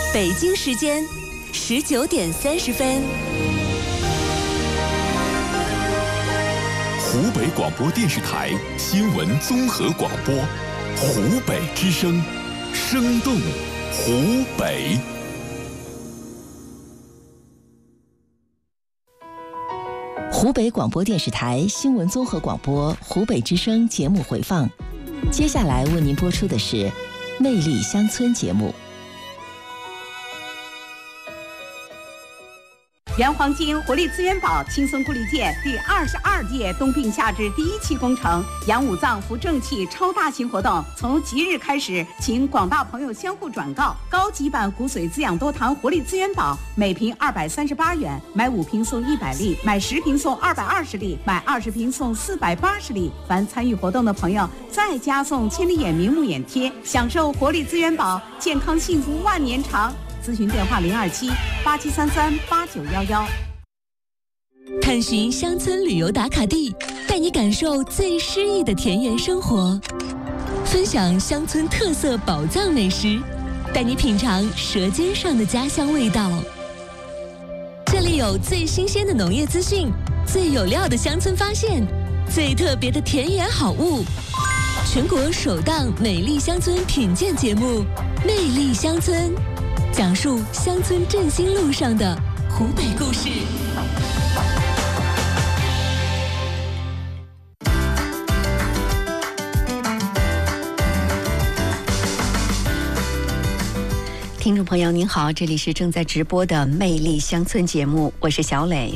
北京时间19:30。 湖北广播电视台新闻综合广播，湖北之声，生动湖北。 湖北广播电视台新闻综合广播，湖北之声节目回放。接下来为您播出的是《魅力乡村》节目。 原黄金活力资源宝青松故里舰第22届冬病夏治第1期工程阳武藏扶正气超大型活动从即日开始，请广大朋友相互转告。高级版骨髓滋养多糖活力资源宝每瓶238元，买5瓶送100粒，买10瓶送220粒，买20瓶送480粒。凡参与活动的朋友再加送千里眼明目眼贴，享受活力资源宝，健康幸福万年长。咨询电话027-8733-8911。 探寻乡村旅游打卡地，带你感受最诗意的田园生活，分享乡村特色宝藏美食，带你品尝舌尖上的家乡味道。这里有最新鲜的农业资讯，最有料的乡村发现，最特别的田园好物。全国首档美丽乡村品鉴节目《魅力乡村》，讲述乡村振兴路上的湖北故事。 听众朋友您好，这里是正在直播的《魅力乡村》节目，我是小磊。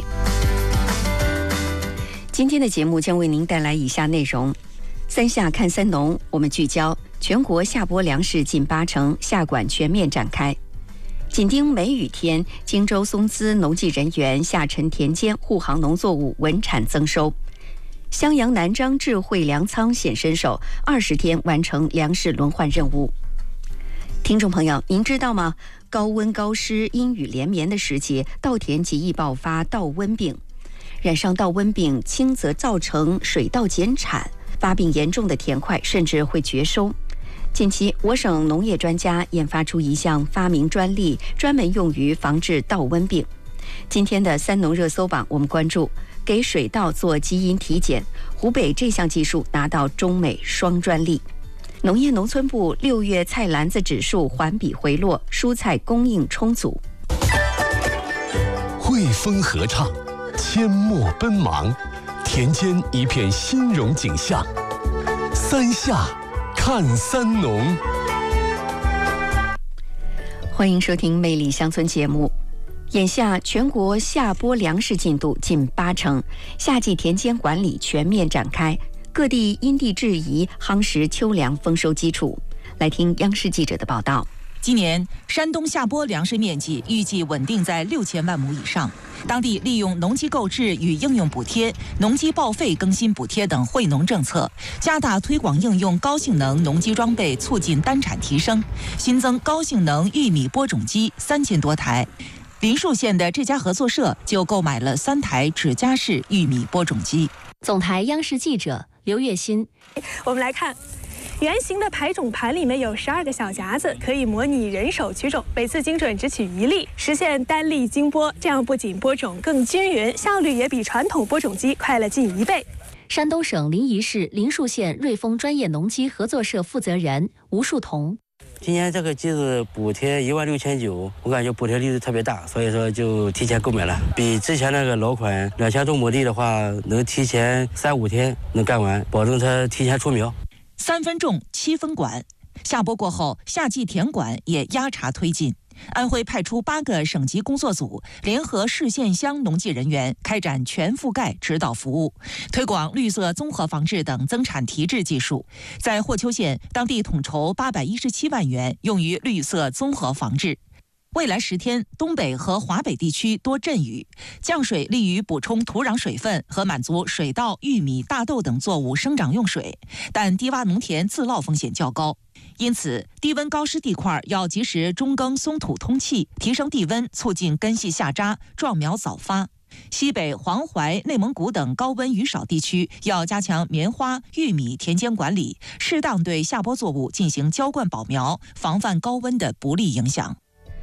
今天的节目将为您带来以下内容：三夏看三农，我们聚焦全国夏播粮食近80%，夏管全面展开。紧盯梅雨天，荆州松滋农技人员下沉田间护航农作物稳产增收。襄阳南漳智慧粮仓显身手，20天完成粮食轮换任务。听众朋友，您知道吗？高温高湿、阴雨连绵的时节，稻田极易爆发稻瘟病。染上稻瘟病，轻则造成水稻减产，发病严重的田块甚至会绝收。近期，我省农业专家研发出一项发明专利，专门用于防治稻瘟病。今天的三农热搜榜，我们关注给水稻做基因体检，湖北这项技术拿到中美双专利。农业农村部6月菜篮子指数环比回落，蔬菜供应充足。 汇丰合唱，阡陌奔忙，田间一片欣荣景象。三夏看三农， 欢迎收听《魅力乡村》节目。眼下全国夏播粮食进度近80%，夏季田间管理全面展开，各地因地制宜夯实秋粮丰收基础。来听央视记者的报道。 今年山东夏播粮食面积预计稳定在6000万亩以上，当地利用农机购置与应用补贴、农机报废更新补贴等惠农政策，加大推广应用高性能农机装备，促进单产提升，新增高性能玉米播种机3000多台。林树县的这家合作社就购买了3台指甲式玉米播种机。 总台央视记者刘月新。 我们来看圆形的排种盘里面有12个小夹子，可以模拟人手取种，每次精准只取1粒，实现单粒精播。这样不仅播种更均匀，效率也比传统播种机快了近1倍。 山东省临沂市林树县瑞丰专业农机合作社负责人吴树桐。 今年这个机子补贴16900，我感觉补贴力度特别大，所以说就提前购买了。比之前那个老款2000多亩地的话，能提前3-5天能干完，保证它提前出苗。 3分种7分管，夏播过后，夏季田管也压茬推进。安徽派出8个省级工作组，联合市县乡农技人员开展全覆盖指导服务，推广绿色综合防治等增产提质技术。在霍邱县，当地统筹817万元用于绿色综合防治。未来10天，东北和华北地区多阵雨，降水利于补充土壤水分和满足水稻、玉米、大豆等作物生长用水，但低洼农田自涝风险较高。因此，低温高湿地块要及时中耕松土通气，提升地温，促进根系下扎，壮苗早发。西北、黄淮、内蒙古等高温雨少地区要加强棉花、玉米田间管理，适当对夏播作物进行浇灌保苗，防范高温的不利影响。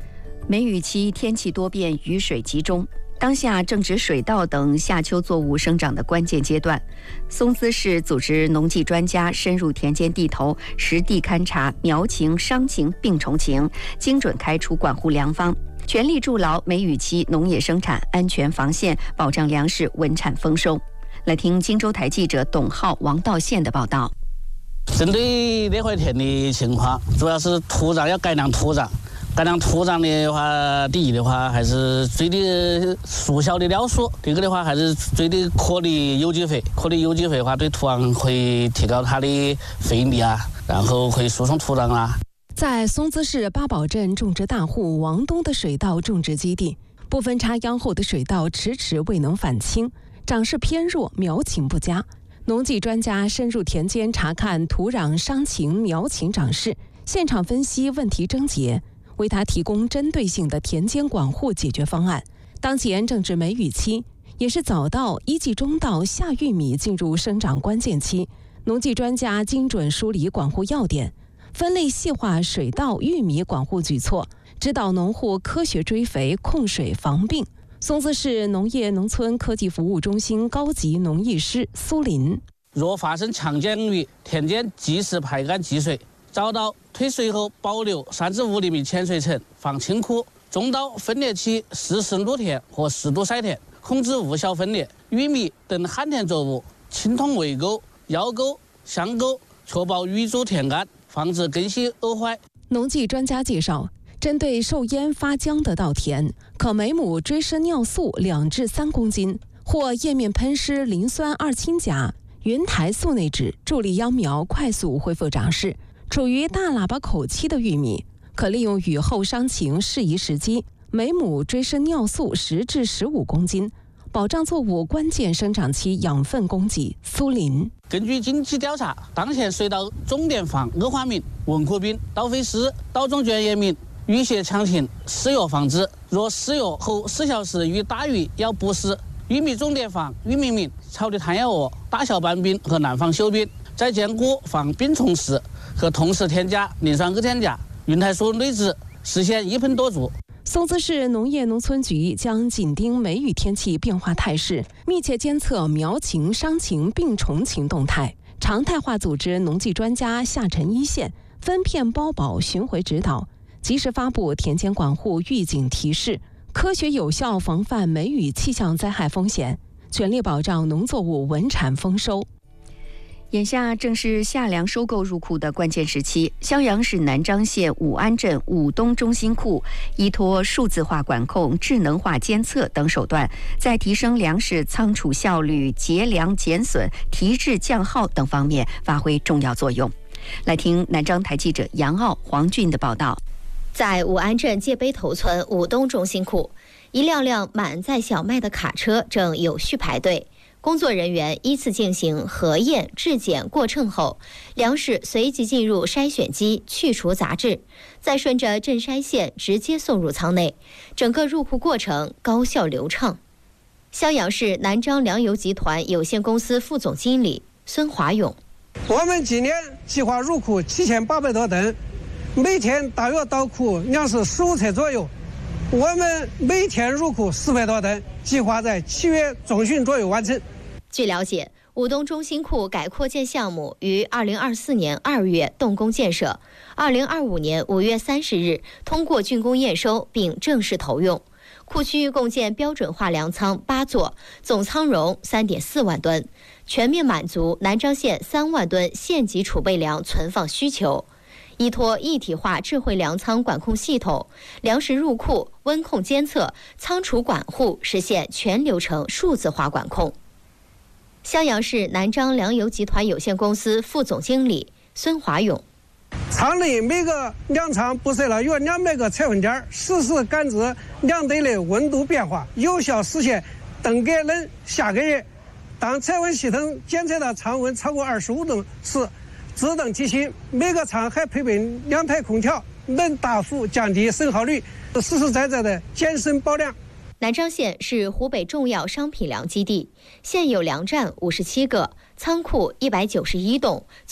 梅雨期天气多变，雨水集中，当下正值水稻等夏秋作物生长的关键阶段。松滋市组织农技专家深入田间地头，实地勘察苗情、伤情、病虫情，精准开出管护良方，全力筑牢梅雨期农业生产安全防线，保障粮食稳产丰收。来听荆州台记者董浩、王道宪的报道。 针对那块田的情况，主要是土壤要改良土壤。改良土壤的话，第一的话还是追的速效的尿素，第二个的话还是追的颗粒有机肥。颗粒有机肥的话，对土壤会提高它的肥力啊，然后会疏松土壤啊。 在松滋市八堡镇种植大户王东的水稻种植基地，部分插秧后的水稻迟迟未能返青，长势偏弱，苗情不佳。农技专家深入田间查看土壤伤情、苗情长势，现场分析问题症结，为他提供针对性的田间管护解决方案。当前正值梅雨期，也是早稻、一季中稻、夏玉米进入生长关键期。农技专家精准梳理管护要点，分类细化水稻、玉米管护举措，指导农户科学追肥、控水防病。松滋市农业农村科技服务中心高级农艺师苏林： 若发生强降雨，田间及时排干积水。早稻退水后保留3至5厘米浅水层，放清库；中稻分裂期适时露田或适度晒田，控制无效分裂。玉米等旱田作物清通围沟、腰沟、箱沟，确保雨足田干，防止根系沤坏。 农技专家介绍，针对受淹发浆的稻田，可每亩追施尿素2至3公斤，或叶面喷施磷酸2氢钾、云台素内酯，助力秧苗快速恢复长势。处于大喇叭口期的玉米，可利用雨后伤情适宜时机，每亩追施尿素10至15公斤，保障作物关键生长期养分供给。苏林： 根据经济调查，当前水稻重点防恶化敏、蚊枯病、稻飞虱、稻种卷叶敏、雨雪强情、湿药防治。若湿药后4小时遇大雨要补施。玉米重点防玉米敏、草地弹药蛾、大小斑病和南方锈病，再兼顾防病虫虱，和同时添加磷酸二氢钾、云台素内酯，实现一喷多足。 松滋市农业农村局将紧盯梅雨天气变化态势，密切监测苗情、伤情、病虫情动态，常态化组织农技专家下沉一线，分片包保巡回指导，及时发布田间管护预警提示，科学有效防范梅雨气象灾害风险，全力保障农作物稳产丰收。 眼下正是夏粮收购入库的关键时期，襄阳市南漳县武安镇武东中心库依托数字化管控、智能化监测等手段，在提升粮食仓储效率、节粮减损、提质降耗等方面发挥重要作用。来听南漳台记者杨傲、黄俊的报道。 在武安镇界碑头村武东中心库，一辆辆满载小麦的卡车正有序排队。工作人员依次进行核验、质检过秤后，粮食随即进入筛选机去除杂质，再顺着震筛线直接送入仓内，整个入库过程高效流畅。襄阳市南漳粮油集团有限公司副总经理孙华勇： 我们今年计划入库7800多吨，每天大约到库粮食15车左右。我们每天入库400多吨，计划在7月中旬左右完成。 据了解，武东中心库改扩建项目于2024年2月动工建设，2025年5月30日通过竣工验收并正式投用。库区共建标准化粮仓8座，总仓容3.4万吨，全面满足南漳县3万吨县级储备粮存放需求。依托一体化智慧粮仓管控系统，粮食入库、温控监测、仓储管护实现全流程数字化管控。襄阳市南漳粮油集团有限公司副总经理孙华勇： 仓内每个粮仓布设了约200个测温点，实时感知粮堆的温度变化，有效实现冬改冷夏改热。当测温系统检测到仓温超过25度时，自动提醒。每个仓还配备2台空调，能大幅降低损耗率，实实在在的减省保粮。 南漳县是湖北重要商品粮基地，现有粮站57个，仓库191栋。